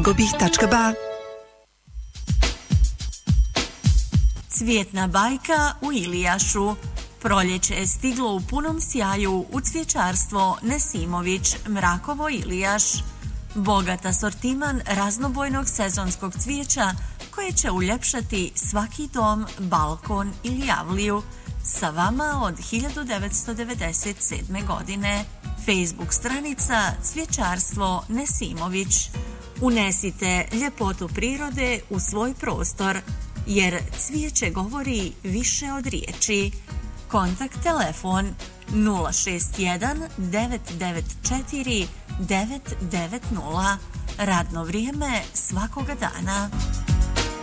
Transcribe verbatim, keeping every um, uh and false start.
Zgobih tačka ba. Cvjetna bajka u Ilijašu. Proljeće je stiglo u punom sjaju u cvjećarstvo Nesimović, Mrakovo, Ilijaš. Bogat asortiman raznobojnog sezonskog cvijeća koje će uljepšati svaki dom, balkon ili javliju. Sa vama od hiljadu devetsto devedeset sedme. godine. Facebook stranica Cvjećarstvo Nesimović. Unesite ljepotu prirode u svoj prostor, jer cvijeće govori više od riječi. Kontakt telefon nula šest jedan devet devet četiri devet devet nula. Radno vrijeme svakoga dana.